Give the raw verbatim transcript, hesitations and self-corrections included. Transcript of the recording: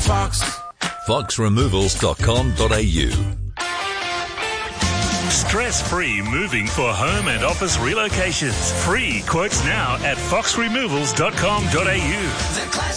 Fox. fox removals dot com dot a u. Stress-free moving for home and office relocations. Free quotes now at fox removals dot com dot a u.